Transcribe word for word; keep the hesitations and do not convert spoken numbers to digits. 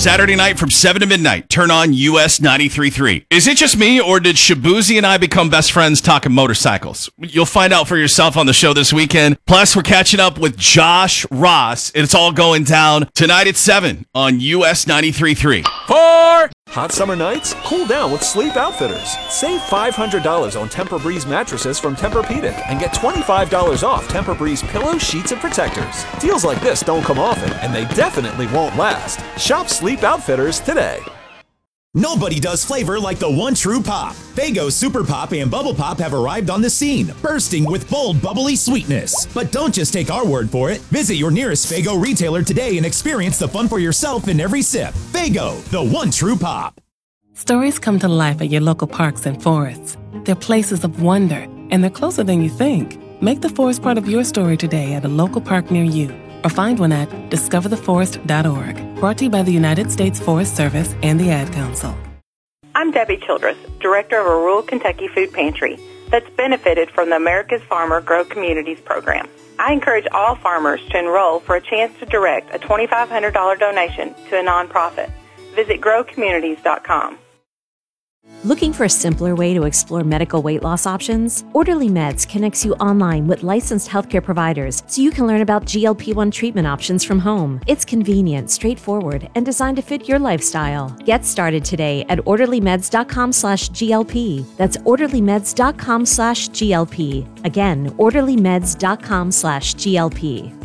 Saturday night from seven to midnight, turn on U S ninety-three point three. Is it just me, or did Shabuzi and I become best friends talking motorcycles? You'll find out for yourself on the show this weekend. Plus, we're catching up with Josh Ross. It's all going down tonight at seven on U S ninety-three point three. Four! Hot summer nights? Cool down with Sleep Outfitters. Save five hundred dollars on Tempur-Breeze mattresses from Tempur-Pedic and get twenty-five dollars off Tempur-Breeze pillows, sheets, and protectors. Deals like this don't come often, and they definitely won't last. Shop Sleep Outfitters today. Nobody does flavor like the one true pop. Faygo Super Pop and Bubble Pop have arrived on the scene, bursting with bold, bubbly sweetness. But don't just take our word for it. Visit your nearest Faygo retailer today and experience the fun for yourself in every sip. Faygo, the one true pop. Stories come to life at your local parks and forests. They're places of wonder, and they're closer than you think. Make the forest part of your story today at a local park near you, or find one at discover the forest dot org. Brought to you by the United States Forest Service and the Ad Council. I'm Debbie Childress, director of a rural Kentucky food pantry that's benefited from the America's Farmer Grow Communities program. I encourage all farmers to enroll for a chance to direct a twenty-five hundred dollars donation to a nonprofit. Visit grow communities dot com. Looking for a simpler way to explore medical weight loss options? Orderly Meds connects you online with licensed healthcare providers so you can learn about G L P one treatment options from home. It's convenient, straightforward, and designed to fit your lifestyle. Get started today at orderly meds dot com slash G L P. That's orderly meds dot com slash G L P. Again, orderly meds dot com slash G L P.